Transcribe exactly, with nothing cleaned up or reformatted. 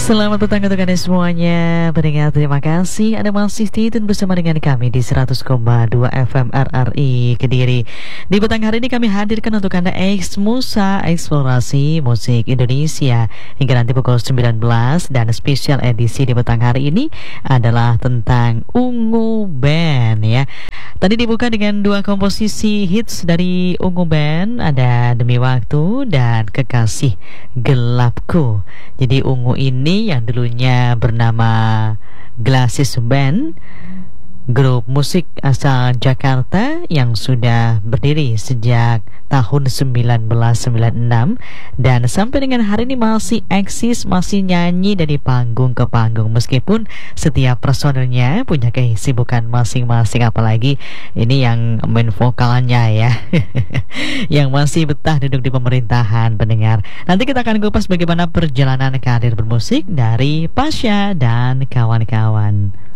Selamat petang untuk Anda semuanya. Pendengar, terima kasih Anda masih stay tune bersama dengan kami di seratus koma dua F M R R I Kediri. Di petang hari ini kami hadirkan untuk Anda X Musa Eksplorasi Musik Indonesia hingga nanti pukul sembilan belas, dan spesial edisi di petang hari ini adalah tentang Ungu Band ya. Tadi dibuka dengan dua komposisi hits dari Ungu Band, ada Demi Waktu dan Kekasih Gelapku. Jadi Ungu ini yang dulunya bernama Glasses Band, grup musik asal Jakarta yang sudah berdiri sejak tahun seribu sembilan ratus sembilan puluh enam dan sampai dengan hari ini masih eksis, masih nyanyi dari panggung ke panggung meskipun setiap personelnya punya kesibukan masing-masing, apalagi ini yang main vokalnya ya yang masih betah duduk di pemerintahan. Pendengar, nanti kita akan kupas bagaimana perjalanan karir bermusik dari Pasha dan kawan-kawan.